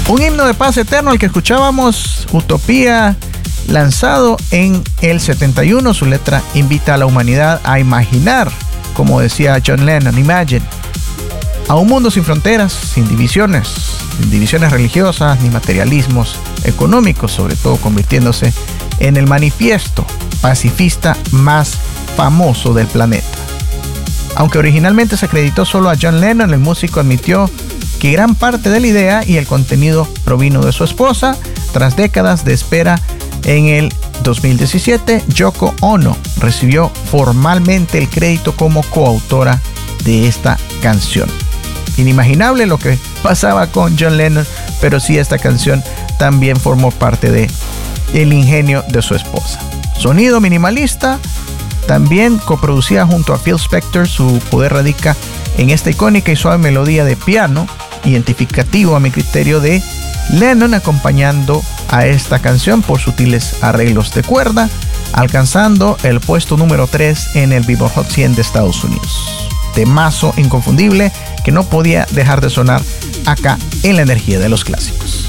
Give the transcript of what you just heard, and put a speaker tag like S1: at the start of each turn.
S1: Un himno de paz eterno al que escuchábamos, Utopía, lanzado en el 71. Su letra invita a la humanidad a imaginar, como decía John Lennon, Imagine, a un mundo sin fronteras, sin divisiones religiosas ni materialismos económicos, sobre todo convirtiéndose en el manifiesto pacifista más famoso del planeta. Aunque originalmente se acreditó solo a John Lennon, el músico admitió que gran parte de la idea y el contenido provino de su esposa. Tras décadas de espera, en el 2017, Yoko Ono recibió formalmente el crédito como coautora de esta canción. Inimaginable lo que pasaba con John Lennon, pero sí, esta canción también formó parte del ingenio de su esposa. Sonido minimalista, también coproducida junto a Phil Spector. Su poder radica en esta icónica y suave melodía de piano, identificativo a mi criterio de Lennon, acompañando a esta canción por sutiles arreglos de cuerda, alcanzando el puesto número 3 en el Billboard Hot 100 de Estados Unidos. Temazo inconfundible que no podía dejar de sonar acá en La Energía de los Clásicos.